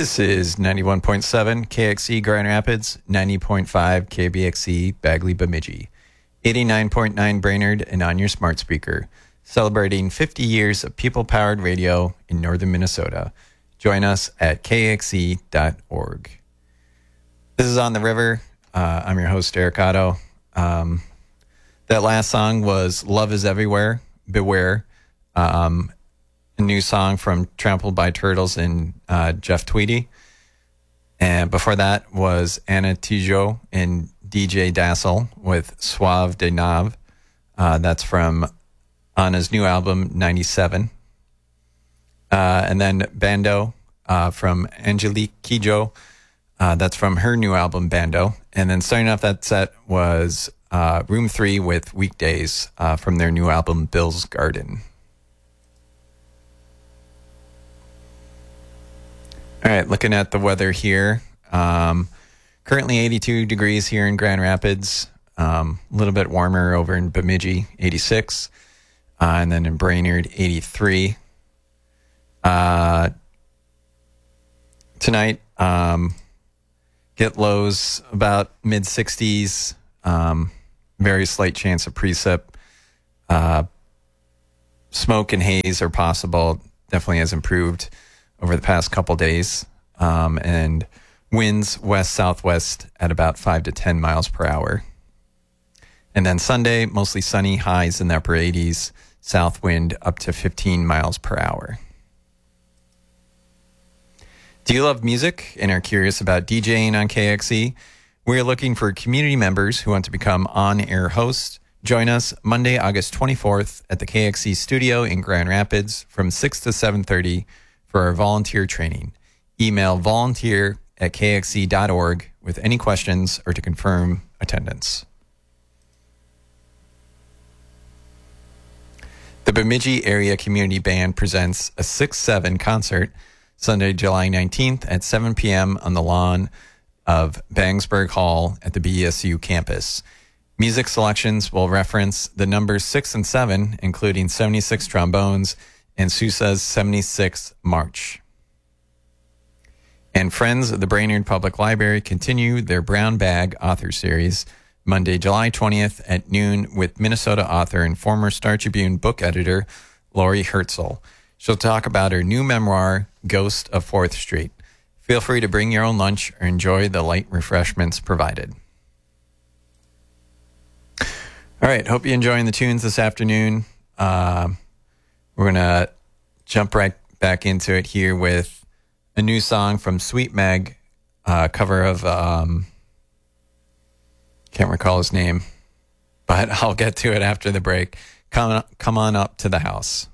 This is 91.7 KXE Grand Rapids, 90.5 KBXE Bagley Bemidji, 89.9 Brainerd, and on your smart speaker, celebrating 50 years of people-powered radio in northern Minnesota. Join us at kxe.org. This is On the River. I'm your host, Eric Otto. That last song was Love is Everywhere, Beware. A new song from Trampled by Turtles and Jeff Tweedy. And before that was Anna Tijoux and DJ Dassel with Suave de Nave. That's from Anna's new album, 97. And then Bando from Angelique Kidjo. That's from her new album, Bando. And then starting off that set was Room 3 with Weekdays from their new album, Bill's Garden. All right, looking at the weather here. Currently 82 degrees here in Grand Rapids. A little bit warmer over in Bemidji, 86. And then in Brainerd, 83. Tonight, get lows about mid-60s. Very slight chance of precip. Smoke and haze are possible. Definitely has improved over the past couple days, and winds west-southwest at about 5 to 10 miles per hour. And then Sunday, mostly sunny, highs in the upper 80s, south wind up to 15 miles per hour. Do you love music and are curious about DJing on KXE? We are looking for community members who want to become on-air hosts. Join us Monday, August 24th at the KXE studio in Grand Rapids from 6 to 7:30 for our volunteer training. Email volunteer@kxe.org with any questions or to confirm attendance. The Bemidji Area Community Band presents a 6-7 concert Sunday, July 19th at 7 p.m. on the lawn of Bangsburg Hall at the BESU campus. Music selections will reference the numbers 6 and 7, including 76 trombones, and Sousa's 76th March. And Friends of the Brainerd Public Library continue their Brown Bag author series Monday, July 20th at noon with Minnesota author and former Star Tribune book editor Lori Herzl. She'll talk about her new memoir, Ghost of 4th Street. Feel free to bring your own lunch or enjoy the light refreshments provided. All right, hope you're enjoying the tunes this afternoon. We're going to jump right back into it here with a new song from Sweet Meg, cover of, can't recall his name, but I'll get to it after the break. Come on up to the house.